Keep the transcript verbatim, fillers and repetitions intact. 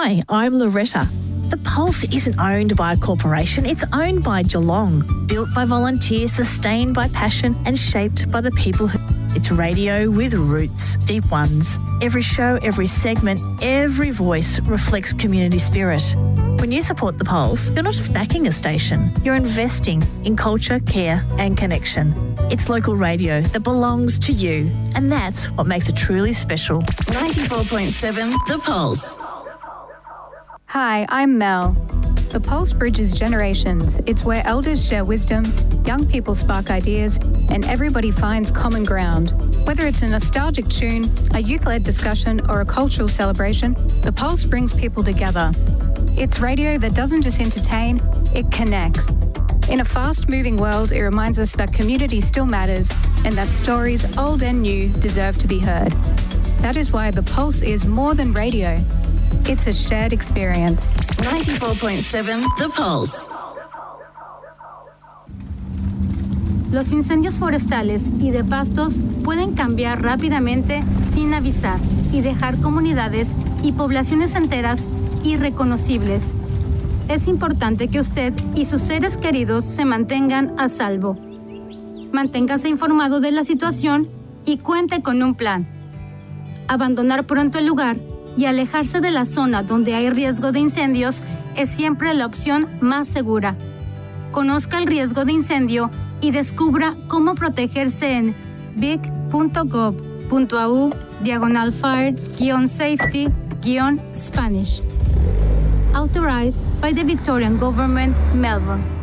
Hi, I'm Loretta. The Pulse isn't owned by a corporation, it's owned by Geelong. Built by volunteers, sustained by passion and shaped by the people who... It's radio with roots, deep ones. Every show, every segment, every voice reflects community spirit. When you support The Pulse, you're not just backing a station, you're investing in culture, care and connection. It's local radio that belongs to you, and that's what makes it truly special. ninety-four point seven The Pulse. Hi, I'm Mel. The Pulse bridges generations. It's where elders share wisdom, young people spark ideas, and everybody finds common ground. Whether it's a nostalgic tune, a youth-led discussion, or a cultural celebration, The Pulse brings people together. It's radio that doesn't just entertain, it connects. In a fast-moving world, it reminds us that community still matters and that stories, old and new, deserve to be heard. That is why The Pulse is more than radio. It's a shared experience. ninety-four point seven The Pulse. Los incendios forestales y de pastos pueden cambiar rápidamente sin avisar y dejar comunidades y poblaciones enteras irreconocibles. Es importante que usted y sus seres queridos se mantengan a salvo. Manténgase informado de la situación y cuente con un plan. Abandonar pronto el lugar y alejarse de la zona donde hay riesgo de incendios es siempre la opción más segura. Conozca el riesgo de incendio y descubra cómo protegerse en vic punto gov punto a u diagonal fire safety Spanish. Authorized by the Victorian Government, Melbourne.